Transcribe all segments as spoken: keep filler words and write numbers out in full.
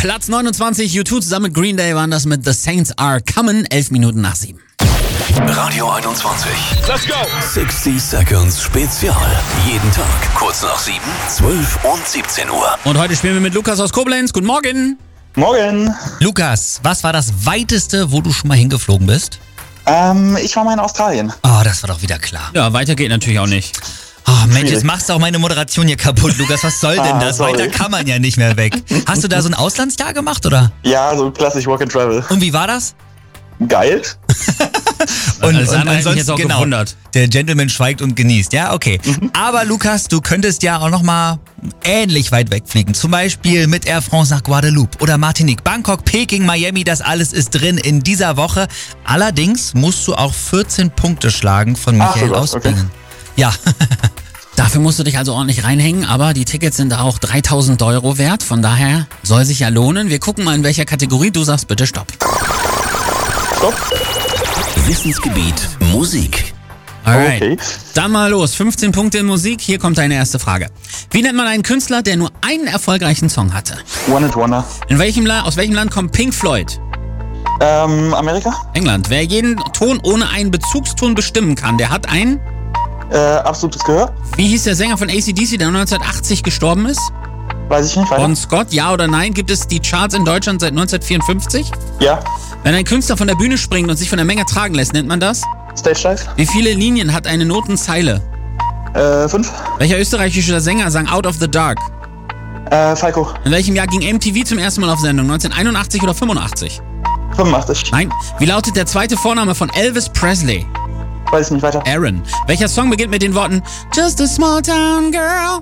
Platz neunundzwanzig, U zwei zusammen mit Green Day waren das mit The Saints Are Coming, elf Minuten nach sieben. Radio einundzwanzig. Let's go! sechzig Seconds Spezial. Jeden Tag kurz nach sieben, zwölf und siebzehn Uhr. Und heute spielen wir mit Lukas aus Koblenz. Guten Morgen. Morgen. Lukas, was war das weiteste, wo du schon mal hingeflogen bist? Ähm, ich war mal in Australien. Oh, das war doch wieder klar. Ja, weiter geht natürlich auch nicht. Oh Mensch, Schwierig. jetzt machst du auch meine Moderation hier kaputt, Lukas. Was soll denn Ah, das? sorry. Weiter kann man ja nicht mehr weg. Hast du da so ein Auslandsjahr gemacht, oder? Ja, so klassisch Work and Travel. Und wie war das? Geil. Und, Alles andere hätte mich jetzt auch genau, gewundert. der Gentleman schweigt und genießt. Ja, okay. Aber Lukas, du könntest ja auch noch mal ähnlich weit wegfliegen. Zum Beispiel mit Air France nach Guadeloupe oder Martinique, Bangkok, Peking, Miami. Das alles ist drin in dieser Woche. Allerdings musst du auch vierzehn Punkte schlagen von Ach, Michael sogar, Ausbringen. Ja. Dafür musst du dich also ordentlich reinhängen, aber die Tickets sind auch dreitausend Euro wert. Von daher soll sich ja lohnen. Wir gucken mal, in welcher Kategorie. Du sagst bitte Stopp. Stopp. Wissensgebiet Musik. Alright. Okay. Dann mal los. fünfzehn Punkte in Musik. Hier kommt deine erste Frage. Wie nennt man einen Künstler, der nur einen erfolgreichen Song hatte? One It Wonder. In welchem La- aus welchem Land kommt Pink Floyd? Ähm, Amerika? England. Wer jeden Ton ohne einen Bezugston bestimmen kann, der hat ein... Äh, absolutes Gehör? Wie hieß der Sänger von A C D C, der neunzehnhundertachtzig gestorben ist? Weiß ich nicht. Weiter? Bon Scott, ja oder nein? Gibt es die Charts in Deutschland seit neunzehnhundertvierundfünfzig? Ja. Wenn ein Künstler von der Bühne springt und sich von der Menge tragen lässt, nennt man das? Stage Dive? Wie viele Linien hat eine Notenzeile? Äh, fünf. Welcher österreichische Sänger sang Out of the Dark? Äh, Falco. In welchem Jahr ging M T V zum ersten Mal auf Sendung? neunzehnhunderteinundachtzig oder fünfundachtzig? fünfundachtzig. Nein. Wie lautet der zweite Vorname von Elvis Presley? Weiß ich nicht. Weiter. Aaron. Welcher Song beginnt mit den Worten Just a small town girl?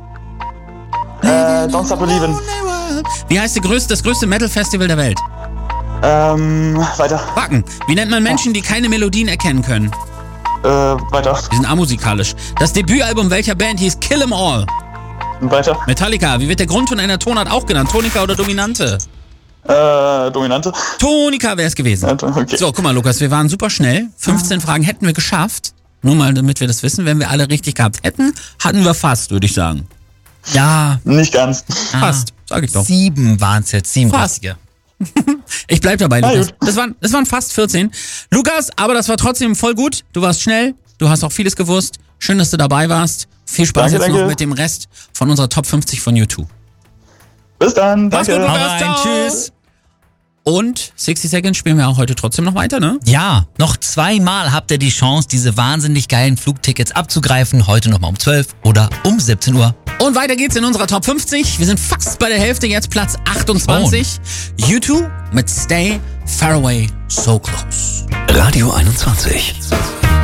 Äh, Don't Stop Believin'. Wie heißt der größte, das größte Metal-Festival der Welt? Ähm, weiter. Backen. Wie nennt man Menschen, die keine Melodien erkennen können? Äh, weiter. Die sind amusikalisch. Das Debütalbum welcher Band hieß Kill 'Em All? Weiter. Metallica. Wie wird der Grundton einer Tonart auch genannt? Tonika oder Dominante? Äh, Dominante. Tonika wäre es gewesen. Okay. So, guck mal, Lukas, wir waren super schnell. fünfzehn Fragen hätten wir geschafft. Nur mal, damit wir das wissen. Wenn wir alle richtig gehabt hätten, hatten wir fast, würde ich sagen. Ja, Nicht ganz. Fast, sag ich doch. sieben waren es jetzt. Sieben Fast. richtige. Ich bleib dabei, Na Lukas. gut. Das waren, das waren fast vierzehn. Lukas, aber das war trotzdem voll gut. Du warst schnell, du hast auch vieles gewusst. Schön, dass du dabei warst. Viel Spaß Danke, jetzt danke. noch mit dem Rest von unserer Top fünfzig von U zwei. Bis dann. Mach's Danke. gut, Hau Lukas. rein, Ciao. tschüss. Und sechzig Seconds spielen wir auch heute trotzdem noch weiter, ne? Ja, noch zweimal habt ihr die Chance, diese wahnsinnig geilen Flugtickets abzugreifen. Heute nochmal um zwölf oder um siebzehn Uhr. Und weiter geht's in unserer Top fünfzig. Wir sind fast bei der Hälfte, jetzt Platz achtundzwanzig. U zwei mit Stay Far Away So Close. Radio einundzwanzig.